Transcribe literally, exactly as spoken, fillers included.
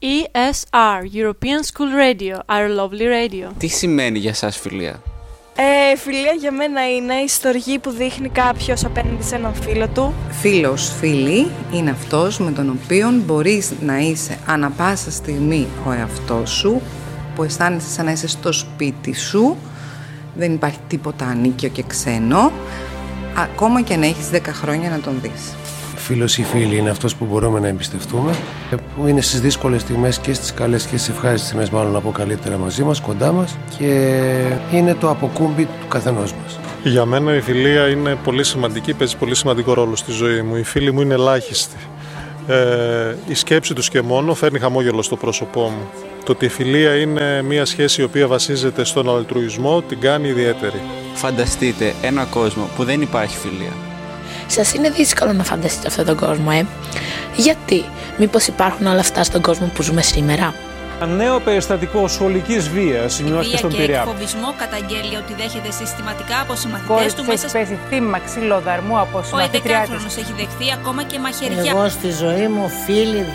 E S R, European School Radio, our lovely radio. Τι σημαίνει για σας φιλία? Ε, φιλία για μένα είναι η στοργή που δείχνει κάποιος απέναντι σε έναν φίλο του. Φίλος, φίλη είναι αυτός με τον οποίο μπορείς να είσαι ανα πάσα στιγμή ο εαυτός σου, που αισθάνεσαι σαν να είσαι στο σπίτι σου, δεν υπάρχει τίποτα ανίκιο και ξένο, ακόμα και αν έχεις δέκα χρόνια να τον δεις. Φίλος ή φίλη είναι αυτός που μπορούμε να εμπιστευτούμε, που είναι στις δύσκολες στιγμές και στις καλές και στις ευχάριστες στιγμές, μάλλον να πω καλύτερα, μαζί μας, κοντά μας, και είναι το αποκούμπι του καθενός μας. Για μένα η φιλία είναι πολύ σημαντική, παίζει πολύ σημαντικό ρόλο στη ζωή μου. Οι φίλοι μου είναι ελάχιστοι. Ε, η σκέψη τους και μόνο φέρνει χαμόγελο στο πρόσωπό μου. Το ότι η φιλία είναι μια σχέση η οποία βασίζεται στον αλτρουισμό την κάνει ιδιαίτερη. Φανταστείτε ένα κόσμο που δεν υπάρχει φιλία. Σας είναι δύσκολο να φανταστείτε αυτόν τον κόσμο, ε? Γιατί? Μήπως υπάρχουν όλα αυτά στον κόσμο που ζούμε σήμερα? Ένα νέο περιστατικό σχολικής βίας σημειώθηκε στον Πειραιά. Η βία και εκφοβισμό καταγγέλει ότι δέχεται συστηματικά από συμμαθητές του μέσα. Πέσει θύμα ξυλοδαρμού από συμμαθήτριά της. Ο ενδεκάχρονος έχει δεχθεί ακόμα και μαχαιριά. Εγώ στη ζωή μου φίλοι